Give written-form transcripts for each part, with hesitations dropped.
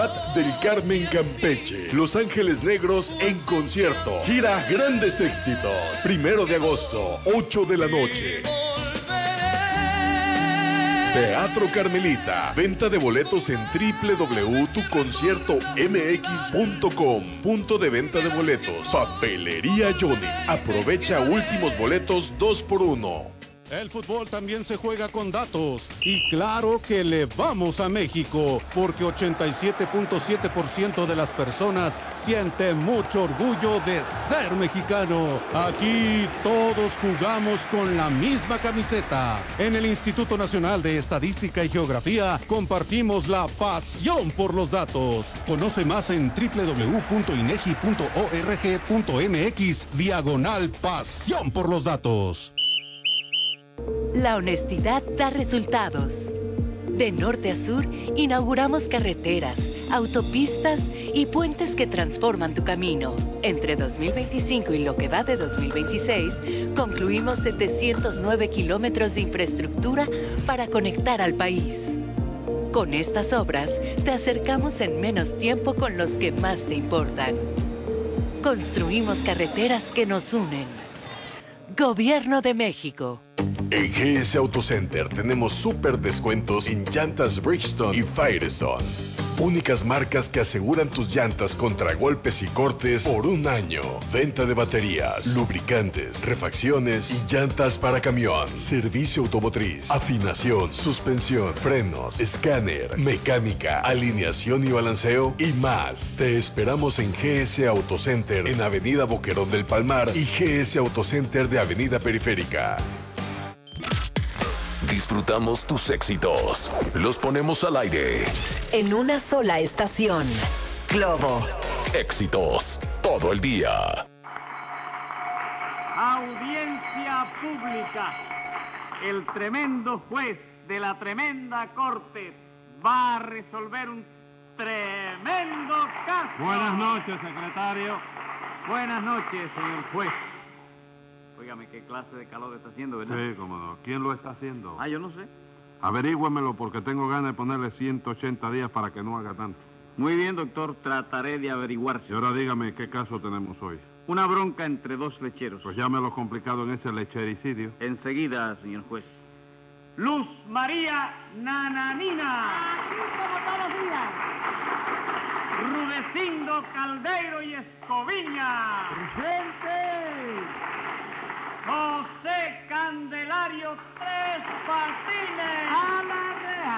del Carmen, Campeche. Los Ángeles Negros en concierto. Gira Grandes Éxitos. 1 de agosto, 8 de la noche. Teatro Carmelita. Venta de boletos en www.tuconciertomx.com. Punto de venta de boletos. Papelería Johnny. Aprovecha últimos boletos 2x1. El fútbol también se juega con datos y claro que le vamos a México porque 87.7% de las personas sienten mucho orgullo de ser mexicano. Aquí todos jugamos con la misma camiseta. En el Instituto Nacional de Estadística y Geografía compartimos la pasión por los datos. Conoce más en www.inegi.org.mx/pasión por los datos. La honestidad da resultados. De norte a sur, inauguramos carreteras, autopistas y puentes que transforman tu camino. Entre 2025 y lo que va de 2026, concluimos 709 kilómetros de infraestructura para conectar al país. Con estas obras, te acercamos en menos tiempo con los que más te importan. Construimos carreteras que nos unen. Gobierno de México. En GS Auto Center tenemos súper descuentos en llantas Bridgestone y Firestone. Únicas marcas que aseguran tus llantas contra golpes y cortes por un año. Venta de baterías, lubricantes, refacciones y llantas para camión. Servicio automotriz, afinación, suspensión, frenos, escáner, mecánica, alineación y balanceo y más. Te esperamos en GS Auto Center en Avenida Boquerón del Palmar y GS Auto Center de Avenida Periférica. Disfrutamos tus éxitos. Los ponemos al aire. En una sola estación. Globo. Éxitos todo el día. Audiencia pública. El tremendo juez de la tremenda corte va a resolver un tremendo caso. Buenas noches, secretario. Buenas noches, señor juez. Óigame, qué clase de calor está haciendo, ¿verdad? Sí, cómo no. ¿Quién lo está haciendo? Yo no sé. Averígüemelo porque tengo ganas de ponerle 180 días para que no haga tanto. Muy bien, doctor, trataré de averiguarse. Y ahora dígame qué caso tenemos hoy. Una bronca entre dos lecheros. Pues llámelo complicado en ese lechericidio. Enseguida, señor juez. Luz María Nananina. Así como todos los días. Rudecindo Caldeiro y Escoviña. ¡Presente! José Candelario Tres Patines. ¡A la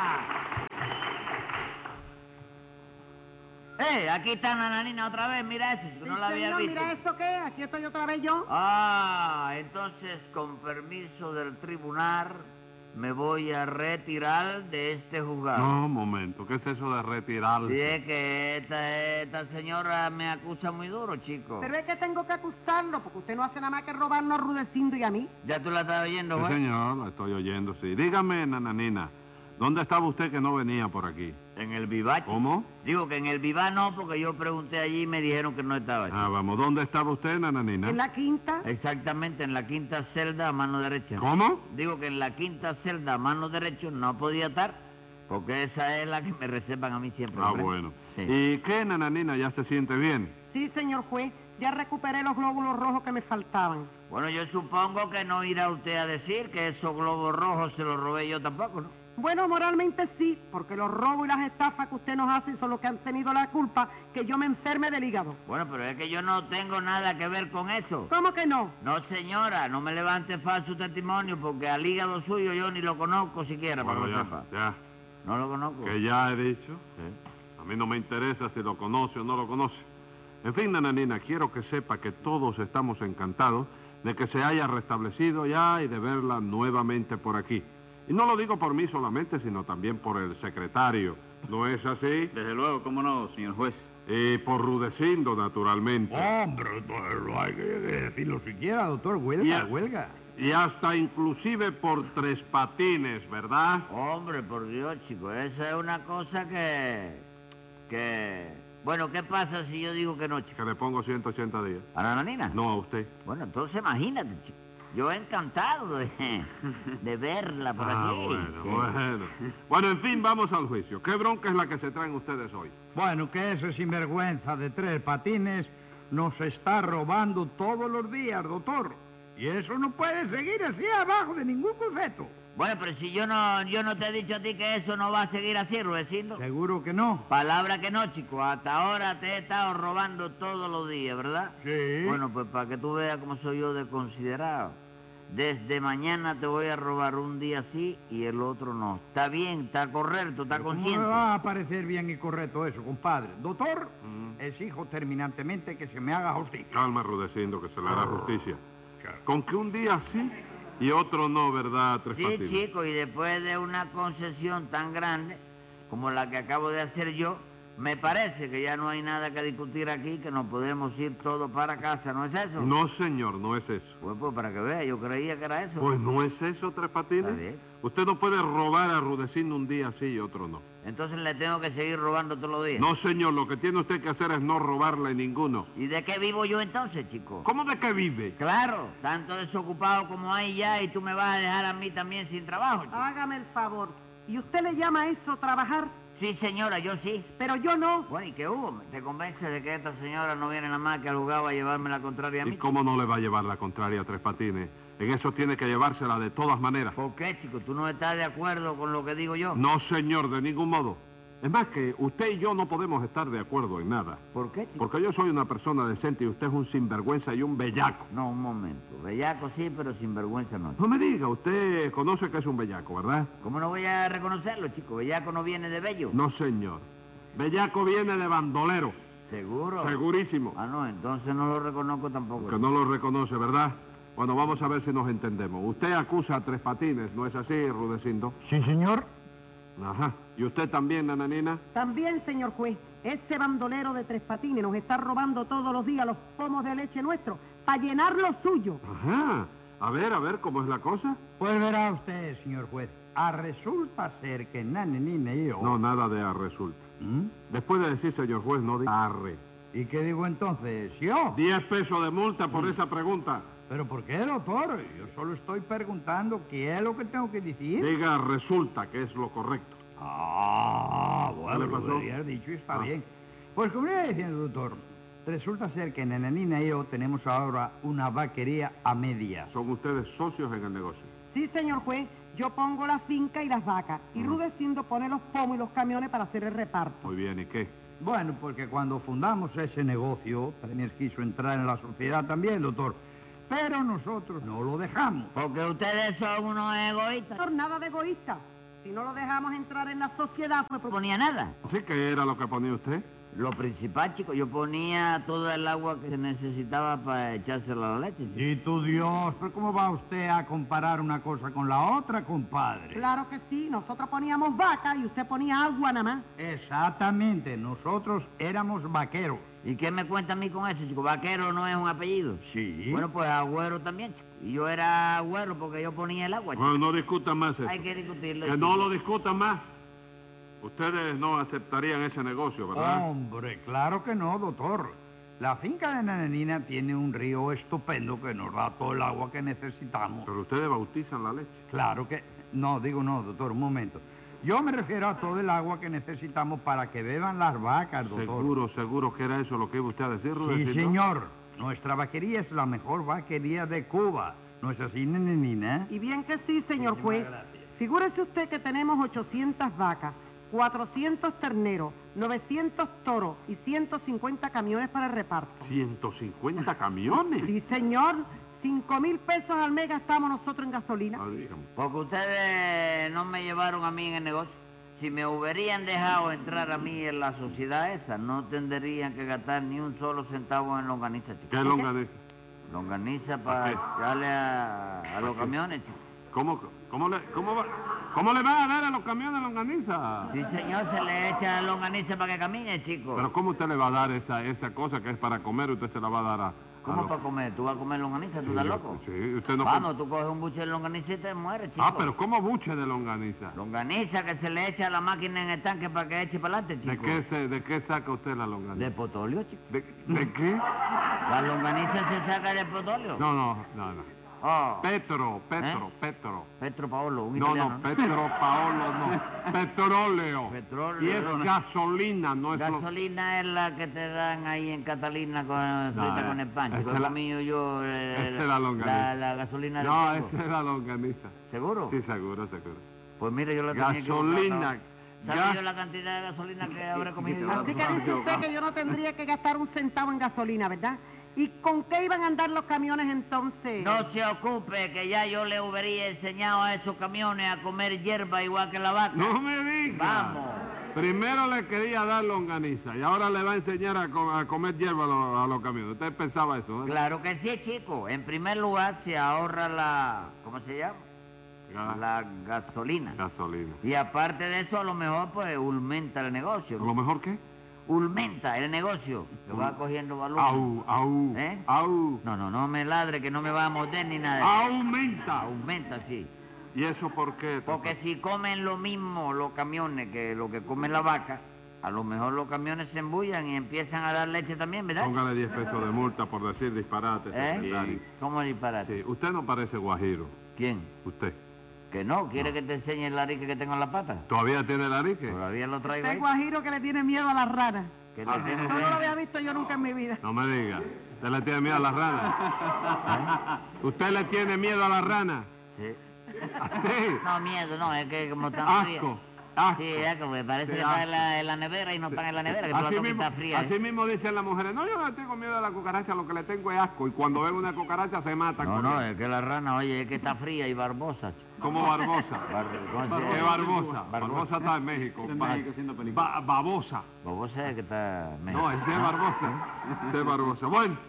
reja! Aquí está Nananina otra vez, mira eso, que Sí, no la había señor, visto. mira eso qué, aquí estoy otra vez yo. Entonces, con permiso del tribunal, me voy a retirar de este juzgado. No, un momento. ¿Qué es eso de retirarse? Sí, es que esta señora me acusa muy duro, chico. Pero es que tengo que acusarlo, porque usted no hace nada más que robarnos a Rudecindo y a mí. ¿Ya tú la estás oyendo, Sí, juez? señor, la estoy oyendo, sí. Dígame, Nananina, ¿dónde estaba usted que no venía por aquí? En el Vivache. ¿Cómo? Digo que en el Viva no, porque yo pregunté allí y me dijeron que no estaba allí. Vamos, ¿dónde estaba usted, Nananina? En la quinta. Exactamente, en la quinta celda a mano derecha. ¿Cómo? Digo que en la quinta celda a mano derecha no podía estar, porque esa es la que me reservan a mí siempre. hombre. Bueno. Sí. ¿Y qué, Nananina, ya se siente bien? Sí, señor juez, ya recuperé los glóbulos rojos que me faltaban. Bueno, yo supongo que no irá usted a decir que esos globos rojos se los robé yo tampoco, ¿no? Bueno, moralmente sí, porque los robos y las estafas que usted nos hace son los que han tenido la culpa que yo me enferme del hígado. Bueno, pero es que yo no tengo nada que ver con eso. ¿Cómo que no? No, señora, no me levante falso testimonio, porque al hígado suyo yo ni lo conozco siquiera, para que lo sepa. ya. No lo conozco. Que ya he dicho. Sí. A mí no me interesa si lo conoce o no lo conoce. En fin, Nananina, quiero que sepa que todos estamos encantados de que se haya restablecido ya y de verla nuevamente por aquí. Y no lo digo por mí solamente, sino también por el secretario. ¿No es así? Desde luego, cómo no, señor juez. Y por Rudecindo, naturalmente. Hombre, no hay que decirlo siquiera, doctor. Huelga, huelga. Y hasta inclusive por Tres Patines, ¿verdad? Hombre, por Dios, chico, esa es una cosa que... Bueno, ¿qué pasa si yo digo que no, chico? Que le pongo 180 días. ¿A la nanina? No a usted. Bueno, entonces imagínate, chico. Yo encantado de verla por aquí. Bueno, sí. bueno. Bueno, en fin, vamos al juicio. ¿Qué bronca es la que se traen ustedes hoy? Bueno, que ese sinvergüenza de Tres Patines nos está robando todos los días, doctor. Y eso no puede seguir así abajo de ningún concepto. Bueno, pero si yo no te he dicho a ti que eso no va a seguir así, Rudecindo. ¿Seguro que no? Palabra que no, chico. Hasta ahora te he estado robando todos los días, ¿verdad? Sí. Bueno, pues para que tú veas cómo soy yo de considerado. Desde mañana te voy a robar un día sí y el otro no. Está bien, está correcto, está ¿Cómo consciente. me va a parecer bien y correcto eso, compadre? Doctor, exijo terminantemente que se me haga justicia. Calma, Rudecindo, que se le hará justicia. Con que un día sí y otro no, ¿verdad, Tres Sí, Patines? chico, y después de una concesión tan grande como la que acabo de hacer yo, me parece que ya no hay nada que discutir aquí, que nos podemos ir todos para casa, ¿no es eso? No, señor, no es eso. Pues para que vea, yo creía que era eso. Pues no es eso, Tres Patines. Está bien. Usted no puede robar a Rudecindo un día sí y otro no. Entonces le tengo que seguir robando todos los días. No, señor, lo que tiene usted que hacer es no robarle ninguno. ¿Y de qué vivo yo entonces, chico? ¿Cómo de qué vive? Claro, tanto desocupado como hay ya y tú me vas a dejar a mí también sin trabajo, chico. Hágame el favor. ¿Y usted le llama a eso trabajar? Sí, señora, yo sí. Pero yo no. Bueno, ¿y qué hubo? ¿Te convence de que esta señora no viene nada más que al juzgado a llevarme la contraria a mí? ¿Y cómo no le va a llevar la contraria a Tres Patines? En eso tiene que llevársela de todas maneras. ¿Por qué, chico? ¿Tú no estás de acuerdo con lo que digo yo? No, señor, de ningún modo. Es más que usted y yo no podemos estar de acuerdo en nada. ¿Por qué, chico? Porque yo soy una persona decente y usted es un sinvergüenza y un bellaco. No, un momento. Bellaco sí, pero sin vergüenza no. No me diga, usted conoce que es un bellaco, ¿verdad? ¿Cómo no voy a reconocerlo, chico? Bellaco no viene de bello. No, señor. Bellaco viene de bandolero. ¿Seguro? Segurísimo. Ah, no, entonces no lo reconozco tampoco. Que no lo reconoce, ¿verdad? Bueno, vamos a ver si nos entendemos. Usted acusa a Tres Patines, ¿no es así, Rudecindo? Sí, señor. Ajá. ¿Y usted también, nananina? También, señor juez, ese bandolero de Tres Patines nos está robando todos los días los pomos de leche nuestros para llenar lo suyo. Ajá. A ver, ¿cómo es la cosa? Pues verá usted, señor juez. Resulta ser que Nananina y yo... No, nada de a resulta. ¿Mm? Después de decir, señor juez, no diga arre. ¿Y qué digo entonces? ¿Yo? 10 pesos de multa por esa pregunta. ¿Pero por qué, doctor? Yo solo estoy preguntando qué es lo que tengo que decir. Diga resulta, que es lo correcto. Ah, ¿Qué bueno, le lo pasó? que había dicho está Ah. bien. Pues como iba diciendo, doctor, resulta ser que Nananina y yo tenemos ahora una vaquería a medias. Son ustedes socios en el negocio. Sí, señor juez, yo pongo la finca y las vacas. Y Rudecindo pone los pomos y los camiones para hacer el reparto. Muy bien, ¿y qué? Bueno, porque cuando fundamos ese negocio, Trenes quiso entrar en la sociedad también, doctor. Pero nosotros no lo dejamos. Porque ustedes son unos egoístas. Doctor, nada de egoísta. Si no lo dejamos entrar en la sociedad, pues... No ponía nada. ¿Sí que era lo que ponía usted? Lo principal, chico, yo ponía todo el agua que se necesitaba para echársela a la leche, chico. Y tu Dios, pero ¿cómo va usted a comparar una cosa con la otra, compadre? Claro que sí, nosotros poníamos vaca y usted ponía agua nada más. Exactamente, nosotros éramos vaqueros. ¿Y qué me cuenta a mí con eso, chico? Vaquero no es un apellido. Sí. Bueno, pues agüero también, chico. Y yo era agüero porque yo ponía el agua, chico. Bueno, no discutan más eso. Hay que discutirlo, Que chico. no lo discutan más. Ustedes no aceptarían ese negocio, ¿verdad? Hombre, claro que no, doctor. La finca de Nananina tiene un río estupendo que nos da todo el agua que necesitamos. Pero ustedes bautizan la leche. Claro que... No, digo no, doctor, un momento. Yo me refiero a todo el agua que necesitamos para que beban las vacas, doctor. Seguro que era eso lo que iba usted a decir, Sí, Rudecindo. señor. Nuestra vaquería es la mejor vaquería de Cuba. ¿No es así, Nananina? Y bien que sí, señor juez. Figúrese usted que tenemos 800 vacas, 400 terneros, 900 toros y 150 camiones para el reparto. 150 camiones. Sí, señor. 5.000 pesos al mes gastamos nosotros en gasolina. Ah, dígame. Porque ustedes no me llevaron a mí en el negocio. Si me hubieran dejado entrar a mí en la sociedad esa, no tendrían que gastar ni un solo centavo en longaniza, chico. ¿Qué longaniza? Longaniza para echarle a los camiones, chico. ¿Cómo le va a dar a los camiones longaniza? Sí, señor, se le echa longaniza para que camine, chico. Pero ¿cómo usted le va a dar esa cosa que es para comer? Usted se la va a dar a... ¿Cómo para comer? ¿Tú vas a comer longaniza? ¿Tú estás loco? Sí, usted no... Vamos, tú coges un buche de longaniza y te mueres, chico. Ah, pero ¿cómo buche de longaniza? Longaniza que se le echa a la máquina en el tanque para que eche para adelante, chico. ¿De qué saca usted la longaniza? De potolio, chico. ¿De qué? La longaniza se saca de potolio. No. Oh. Petro. Petro Paolo, un No, italiano. no, Petro Paolo no. Petróleo. Petróleo. Y es gasolina, no es lo... Gasolina es la que te dan ahí en Catalina con, frita con el pan. esa Chico, es he la- comido yo esa es la longaniza. la gasolina del No, Congo. esa es la longaniza. ¿Seguro? Sí, seguro. Pues mire, yo la tenía Gasolina. ¿Sabes yo la cantidad de gasolina que habré comido yo? Así que dice usted que yo no tendría que gastar un centavo en gasolina, ¿verdad? ¿Y con qué iban a andar los camiones entonces? No se ocupe, que ya yo le hubiera enseñado a esos camiones a comer hierba igual que la vaca. No me diga. Vamos. Primero le quería dar longaniza y ahora le va a enseñar a comer hierba a los camiones. ¿Usted pensaba eso, ¿verdad? Claro que sí, chico. En primer lugar se ahorra la... ¿Cómo se llama? La gasolina. Gasolina. Y aparte de eso, a lo mejor, pues, aumenta el negocio. ¿A lo mejor qué? Aumenta el negocio, que va cogiendo valor. Au. ¿Eh? Au. No me ladre, que no me va a morder ni nada. Aumenta. Aumenta, sí. ¿Y eso por qué? Porque si comen lo mismo los camiones que lo que come la vaca, a lo mejor los camiones se embullan y empiezan a dar leche también, ¿verdad? Póngale 10 pesos de multa por decir disparate, secretario. ¿Eh? ¿Cómo disparate? Sí, usted no parece guajiro. ¿Quién? Usted. Que no, ¿quiere que te enseñe el arique que tengo en la pata? ¿Todavía tiene el arique? Todavía lo traigo Usted ahí. guajiro que le tiene miedo a las ranas. Que le tiene Eso no lo había visto yo nunca en mi vida. No me diga. ¿Usted le tiene miedo a las ranas? ¿Usted le tiene miedo a las ranas? Sí. Sí. No, miedo, no, es que como están frías. Asco. Sí, es que parece Sí, que está asco. en la nevera y no están en la nevera, que tú la tomas y está fría. así mismo dicen las mujeres, no, yo no le tengo miedo a la cucaracha, lo que le tengo es asco. Y cuando ven una cucaracha se mata. No, no, es que la rana, oye, es que está fría y barbosa. chico. Como Barbosa. ¿Cómo se ¿Qué llama? Barbosa? Barbosa está en México. En México haciendo películas. Babosa. Barbosa es que está... No, ese es Barbosa. Ese es Barbosa. Bueno,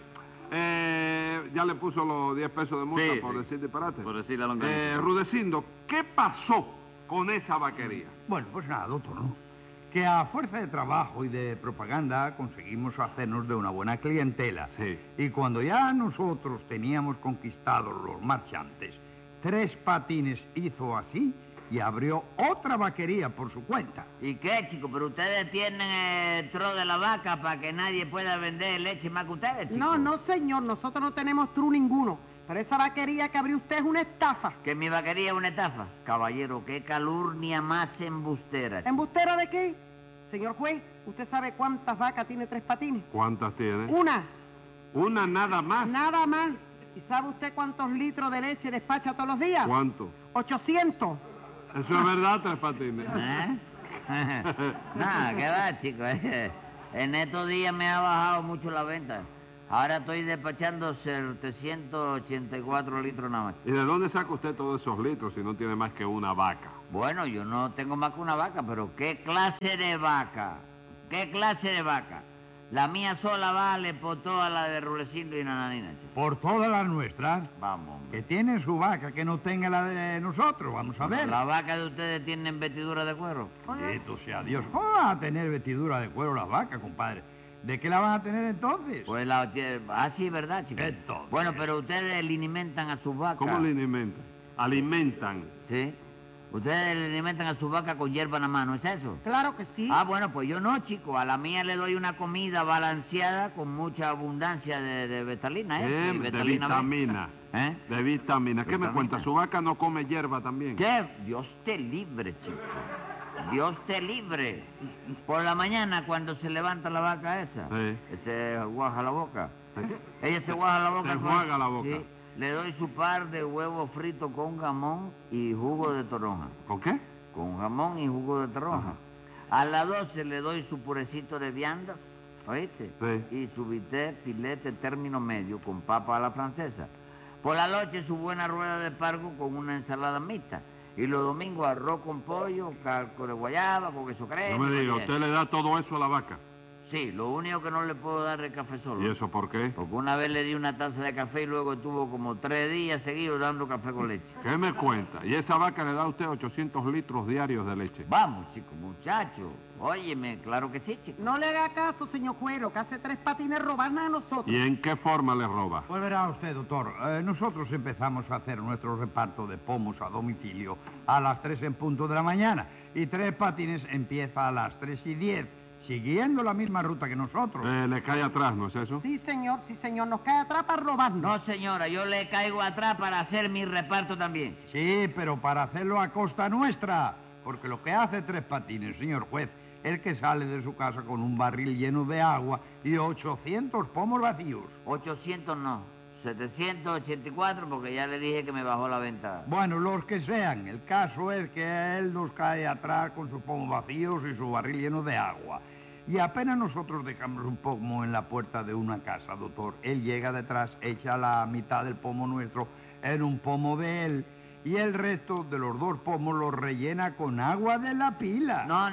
ya le puso los 10 pesos de multa Sí, por sí. decir disparate. Por decir la longaniza. Rudecindo, ¿qué pasó con esa vaquería? Bueno, pues nada, doctor, ¿no? Que a fuerza de trabajo y de propaganda conseguimos hacernos de una buena clientela. Sí. Y cuando ya nosotros teníamos conquistados los marchantes, Tres Patines hizo así y abrió otra vaquería por su cuenta. ¿Y qué, chico? Pero ustedes tienen el tro de la vaca para que nadie pueda vender leche más que ustedes, chico. No, señor, nosotros no tenemos true ninguno. Pero esa vaquería que abrió usted es una estafa. Que mi vaquería es una estafa. Caballero, qué calurnia más embustera. chico. ¿Embustera de qué? Señor juez, ¿usted sabe cuántas vacas tiene Tres Patines? ¿Cuántas tiene? Una, Una nada más. nada más. ¿Y sabe usted cuántos litros de leche despacha todos los días? ¿Cuánto? 800. Eso es verdad, Tres Patines. ¿Eh? Nada, ¿qué va, chico? En estos días me ha bajado mucho la venta. Ahora estoy despachando 784 litros nada más. ¿Y de dónde saca usted todos esos litros si no tiene más que una vaca? Bueno, yo no tengo más que una vaca, pero ¿qué clase de vaca? ¿Qué clase de vaca? La mía sola vale por toda la de Rulecindo y Nananina, chico. Por todas las nuestras, Vamos, hombre. que tiene su vaca, que no tenga la de nosotros. Vamos a ver. ¿La vaca de ustedes tienen vestidura de cuero? Bendito sea Dios. ¿Cómo van a tener vestidura de cuero las vacas, compadre? ¿De qué la van a tener entonces? Pues sí, ¿verdad, chico? Entonces. Bueno, pero ustedes alimentan a sus vacas. ¿Cómo le alimentan? Alimentan. Sí. Ustedes le alimentan a su vaca con hierba en la mano, ¿es eso? Claro que sí. Ah, bueno, pues yo no, chico. A la mía le doy una comida balanceada con mucha abundancia de betalina, ¿eh? Y De betalina B. vitamina. ¿Eh? De vitamina. ¿Qué me Vitamina. cuenta? ¿Su vaca no come hierba también? ¿Qué? Dios te libre, chico. Dios te libre. Por la mañana, cuando se levanta la vaca esa, Sí. se guaja la boca. Ella se guaja la boca. Se enjuaga la boca. Sí. Le doy su par de huevos fritos con jamón y jugo de toronja. ¿Con qué? Con jamón y jugo de toronja. A las 12 le doy su purecito de viandas, ¿oíste? Sí. Y su bistec, filete término medio con papa a la francesa. Por la noche su buena rueda de pargo con una ensalada mixta. Y los domingos arroz con pollo, calco de guayaba, con queso crema. No me diga, y ¿usted le da todo eso a la vaca? Sí, lo único que no le puedo dar es café solo. ¿Y eso por qué? Porque una vez le di una taza de café y luego estuvo como 3 días seguidos dando café con leche. ¿Qué me cuenta? Y esa vaca le da a usted 800 litros diarios de leche. Vamos, chico, muchacho. Óyeme, claro que sí, chico. No le haga caso, señor juez, lo que hace Tres Patines robarnos a nosotros. ¿Y en qué forma le roba? Pues verá usted, doctor, nosotros empezamos a hacer nuestro reparto de pomos a domicilio a las 3 en punto de la mañana y Tres Patines empieza a las 3:10. siguiendo la misma ruta que nosotros. Le cae atrás, ¿no es eso? Sí, señor, nos cae atrás para robarnos. No, señora, yo le caigo atrás para hacer mi reparto también. Sí, pero para hacerlo a costa nuestra. Porque lo que hace Tres Patines, señor juez, es que sale de su casa con un barril lleno de agua y 800 pomos vacíos. 800 no, 784 porque ya le dije que me bajó la venta. Bueno, los que sean. El caso es que él nos cae atrás con sus pomos vacíos y su barril lleno de agua. Y apenas nosotros dejamos un pomo en la puerta de una casa, doctor, él llega detrás, echa la mitad del pomo nuestro en un pomo de él y el resto de los 2 pomos los rellena con agua de la pila. No,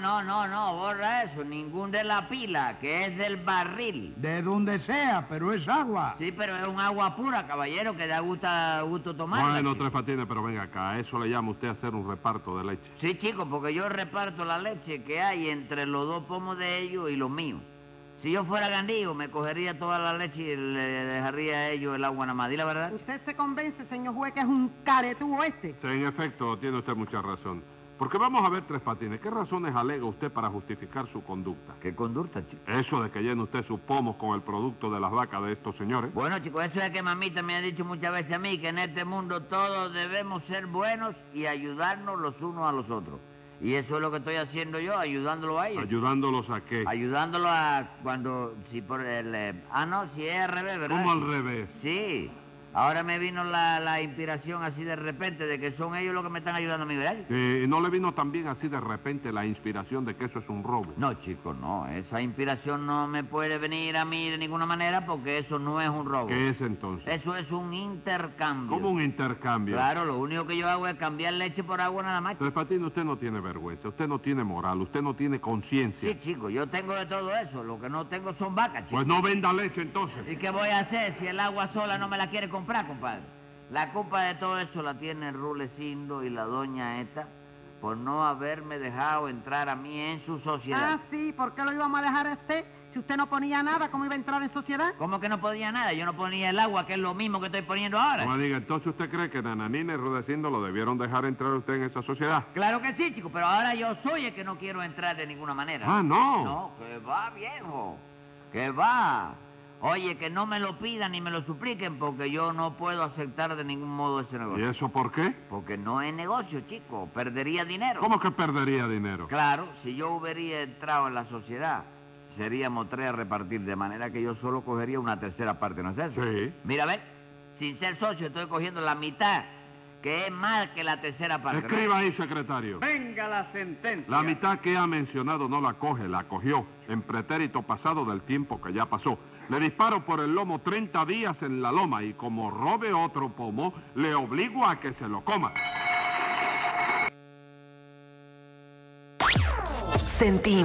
borra eso, ningún de la pila, que es del barril. De donde sea, pero es agua. Sí, pero es un agua pura, caballero, que da gusto tomarla. Bueno, chico. Tres Patines, pero venga acá, ¿a eso le llama usted hacer un reparto de leche? Sí, chico, porque yo reparto la leche que hay entre los 2 pomos de ellos y los míos. Si yo fuera Gandillo, me cogería toda la leche y le dejaría a ellos el agua nada más. ¿Y la verdad? Usted se convence, señor juez, que es un caretúo este. Sí, en efecto, tiene usted mucha razón. Porque vamos a ver, Tres Patines, ¿qué razones alega usted para justificar su conducta? ¿Qué conducta, chico? Eso de que llene usted sus pomos con el producto de las vacas de estos señores. Bueno, chico, eso es que mamita me ha dicho muchas veces a mí, que en este mundo todos debemos ser buenos y ayudarnos los unos a los otros. Y eso es lo que estoy haciendo yo, ayudándolo a ellos. ¿Ayudándolos a qué? Ayudándolo a cuando, si por el... no, si es al revés, ¿verdad? ¿Cómo al revés? Sí. Ahora me vino la inspiración así de repente de que son ellos los que me están ayudando a mí, ¿verdad? ¿No le vino también así de repente la inspiración de que eso es un robo? No, chico, no. Esa inspiración no me puede venir a mí de ninguna manera porque eso no es un robo. ¿Qué es entonces? Eso es un intercambio. ¿Cómo un intercambio? Claro, lo único que yo hago es cambiar leche por agua nada más. Tres Patines, usted no tiene vergüenza, usted no tiene moral, usted no tiene conciencia. Sí, chico, yo tengo de todo eso. Lo que no tengo son vacas, chico. Pues no venda leche entonces. ¿Y qué voy a hacer si el agua sola no me la quiere comprar, compadre? La culpa de todo eso la tiene Rulecindo y la doña esta por no haberme dejado entrar a mí en su sociedad. Ah, sí, ¿por qué lo íbamos a dejar a usted? Si usted no ponía nada, ¿cómo iba a entrar en sociedad? ¿Cómo que no ponía nada? Yo no ponía el agua, que es lo mismo que estoy poniendo ahora. No me diga, entonces usted cree que Nananina y Rudecindo lo debieron dejar entrar a usted en esa sociedad. Claro que sí, chico, pero ahora yo soy el que no quiero entrar de ninguna manera. Ah, no. No, que va, viejo, que va. Oye, que no me lo pidan ni me lo supliquen porque yo no puedo aceptar de ningún modo ese ¿Y negocio. eso por qué? Porque no es negocio, chico, perdería dinero. ¿Cómo que perdería dinero? Claro, si yo hubiera entrado en la sociedad, seríamos 3 a repartir, de manera que yo solo cogería una tercera parte, ¿no es eso? Sí. Mira, ve, sin ser socio estoy cogiendo la mitad, que es más que la tercera parte. ¿no? Escriba ahí, secretario. Venga la sentencia. La mitad que ha mencionado no la coge, la cogió en pretérito pasado del tiempo que ya pasó. Le disparo por el lomo 30 días en la loma y como robe otro pomo, le obligo a que se lo coma. Sentimos